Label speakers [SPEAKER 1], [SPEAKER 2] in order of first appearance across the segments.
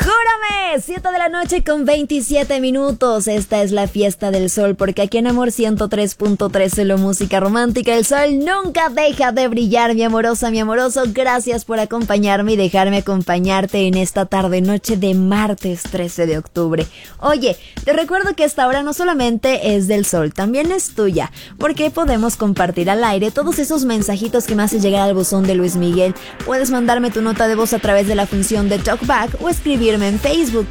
[SPEAKER 1] Júrame, 7 de la noche con 27 minutos. Esta es la fiesta del sol, porque aquí en Amor 103.3 solo música romántica. El sol nunca deja de brillar, mi amorosa, mi amoroso. Gracias por acompañarme y dejarme acompañarte en esta tarde noche de martes 13 de octubre. Oye, te recuerdo que esta hora no solamente es del sol, también es tuya, porque podemos compartir al aire todos esos mensajitos que me haces llegar al buzón de Luis Miguel. Puedes mandarme tu nota de voz a través de la función de Talkback o escribirme en Facebook,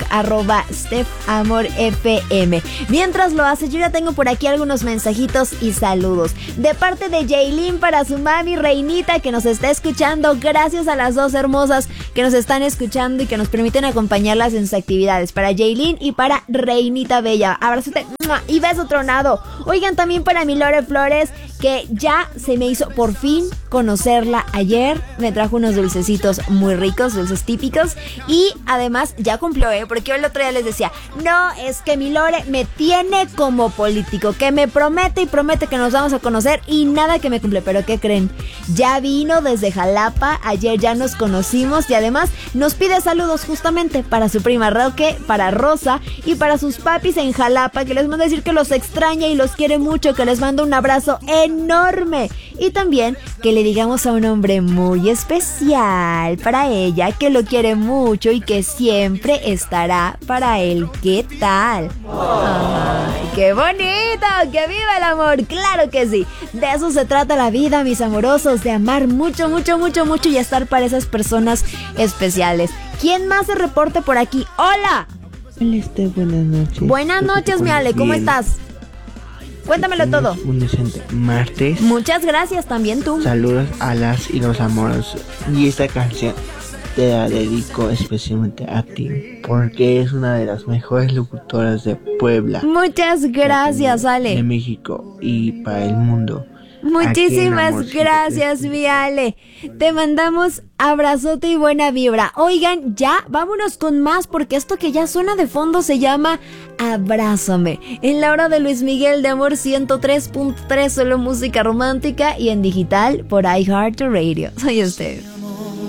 [SPEAKER 1] @StephAmorFM. Mientras lo haces, yo ya tengo por aquí algunos mensajitos y saludos. De parte de Jaylin para su mami Reinita, que nos está escuchando. Gracias a las dos hermosas que nos están escuchando y que nos permiten acompañarlas en sus actividades. Para Jaylin y para Reinita Bella. Abrazote y beso tronado. Oigan, también para mi Lore Flores, que ya se me hizo por fin conocerla ayer. Me trajo unos dulcecitos muy ricos, dulces típicos. Y además ya cumplió, porque yo el otro día les decía, no, es que mi Lore me tiene como político, que me promete y promete que nos vamos a conocer y nada que me cumple. Pero ¿qué creen? Ya vino desde Jalapa, ayer ya nos conocimos y además nos pide saludos justamente para su prima Roque, para Rosa y para sus papis en Jalapa, que les manda a decir que los extraña y los quiere mucho, que les manda un abrazo enorme. Y también que le digamos a un hombre muy especial para ella, que lo quiere mucho y que siempre estará para él. ¿Qué tal? ¡Ay, qué bonito! ¡Que viva el amor! ¡Claro que sí! De eso se trata la vida, mis amorosos, de amar mucho, mucho, mucho, mucho y estar para esas personas especiales. ¿Quién más se reporte por aquí? ¡Hola!
[SPEAKER 2] Hola, buenas noches.
[SPEAKER 1] Buenas noches, mi Ale, ¿cómo estás? Cuéntamelo todo.
[SPEAKER 2] Un decente martes.
[SPEAKER 1] Muchas gracias, también tú.
[SPEAKER 2] Saludos a las y los amorosos. Y esta canción te la dedico especialmente a ti, porque es una de las mejores locutoras de Puebla.
[SPEAKER 1] Muchas gracias, Ale.
[SPEAKER 2] De México y para el mundo.
[SPEAKER 1] Muchísimas gracias, mi Ale. Te mandamos abrazote y buena vibra. Oigan, ya vámonos con más, porque esto que ya suena de fondo se llama Abrázame. En la hora de Luis Miguel de Amor 103.3, solo música romántica y en digital por iHeartRadio. Soy Steph.